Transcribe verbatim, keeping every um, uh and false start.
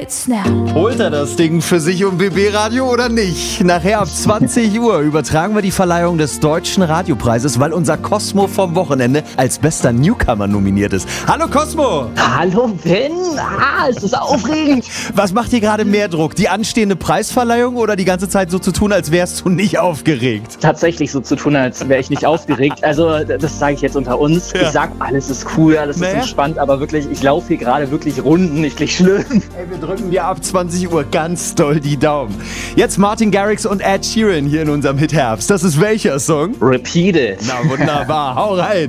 lights now. Holt er das Ding für sich und B B-Radio oder nicht? Nachher ab zwanzig Uhr übertragen wir die Verleihung des Deutschen Radiopreises, weil unser Cosmo vom Wochenende als bester Newcomer nominiert ist. Hallo Cosmo! Hallo Ben! Ah, es ist aufregend! Was macht dir gerade mehr Druck? Die anstehende Preisverleihung oder die ganze Zeit so zu tun, als wärst du nicht aufgeregt? Tatsächlich so zu tun, als wäre ich nicht aufgeregt. Also das sage ich jetzt unter uns. Ja. Ich sag, alles ist cool, alles Naja. ist entspannt, aber wirklich, ich laufe hier gerade wirklich Runden, ich krieg schlimm. Ey, wir drücken dir ab zwanzig Uhr ganz doll die Daumen. Jetzt Martin Garrix und Ed Sheeran hier in unserem Hit Herbst. Das ist welcher Song? Repeat it. Na wunderbar, hau rein.